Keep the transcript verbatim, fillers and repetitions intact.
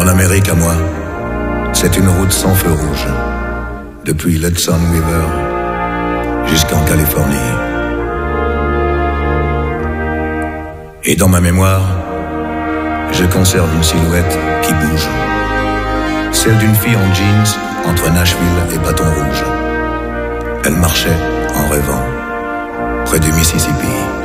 Mon Amérique à moi, c'est une route sans feu rouge, depuis l'Hudson River jusqu'en Californie. Et dans ma mémoire, je conserve une silhouette qui bouge, celle d'une fille en jeans entre Nashville et Baton Rouge. Elle marchait en rêvant près du Mississippi.